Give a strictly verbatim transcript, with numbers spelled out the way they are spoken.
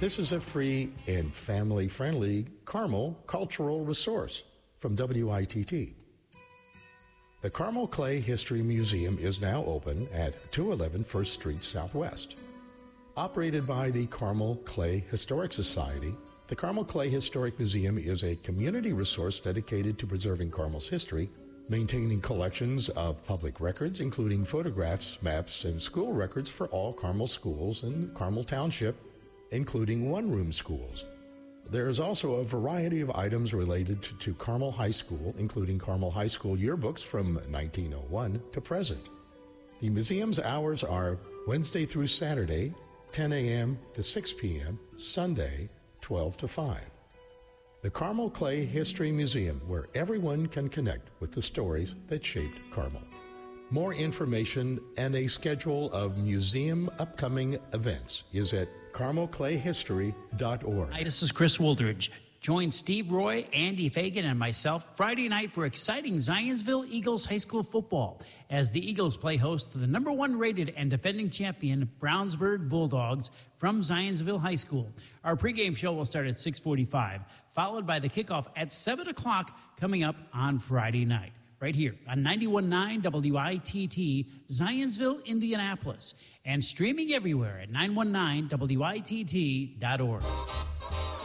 This is a free and family-friendly Carmel cultural resource from W I T T. The Carmel Clay History Museum is now open at two eleven First Street Southwest. Operated by the Carmel Clay Historic Society, the Carmel Clay Historic Museum is a community resource dedicated to preserving Carmel's history, maintaining collections of public records, including photographs, maps, and school records for all Carmel schools in Carmel Township, including one-room schools. There is also a variety of items related to, to Carmel High School, including Carmel High School yearbooks from nineteen oh one to present. The museum's hours are Wednesday through Saturday, ten a.m. to six p.m., Sunday, twelve to five. The Carmel Clay History Museum, where everyone can connect with the stories that shaped Carmel. More information and a schedule of museum upcoming events is at carmel clay history dot org. Hi, this is Chris Woldridge. Join Steve Roy, Andy Fagan, and myself Friday night for exciting Zionsville Eagles High School football as the Eagles play host to the number one rated and defending champion Brownsburg Bulldogs from Zionsville High School. Our pregame show will start at six forty-five, followed by the kickoff at seven o'clock coming up on Friday night, right here on ninety-one point nine W I T T, Zionsville, Indianapolis, and streaming everywhere at nine one nine W I T T dot org.